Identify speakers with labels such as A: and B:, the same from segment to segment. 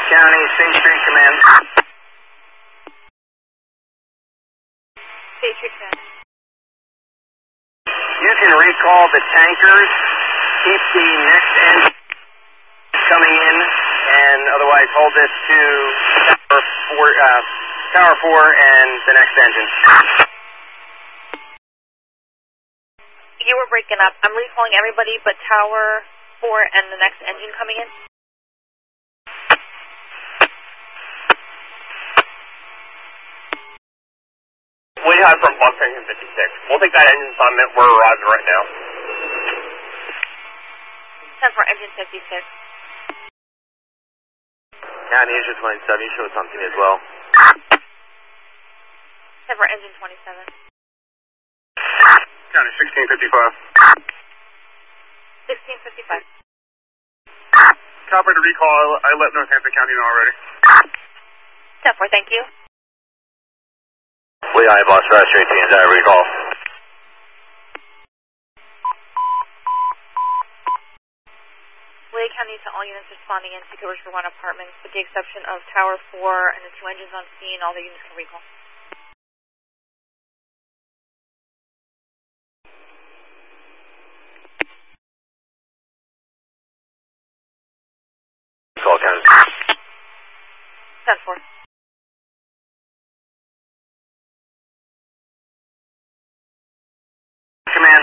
A: County, State Street Command.
B: State Street Command.
A: You can recall the tankers, keep the next engine coming in, and otherwise hold this to Tower 4 and the next engine.
B: You were breaking up. I'm recalling everybody but Tower 4 and the next engine coming in.
C: We have from Fox Engine 56. We'll take that engine assignment. We're arriving right now.
B: 10 for engine 56.
D: County Engine 27, you showed something as well.
B: 10 for engine 27.
C: County 1655.
B: 1655.
C: Copy to recall. I let Northampton County know already.
B: 10 for, thank you.
D: Lehigh Boss Fast Street, TNZ, recall.
B: Lehigh County to all units responding in, take over for 1 apartments, with the exception of Tower 4 and the 2 engines on scene, all the units can recall.
D: Call County.
B: 10 for.
A: Command.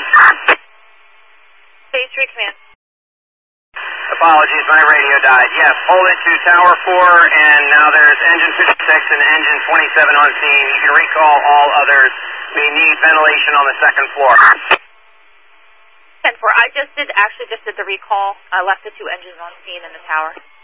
B: State Street Command.
A: Apologies, my radio died. Yes, hold it to Tower 4, and now there's engine 56 and engine 27 on scene. You can recall all others. We need ventilation on the second floor.
B: 10 for. I actually just did the recall. I left the 2 engines on scene in the tower.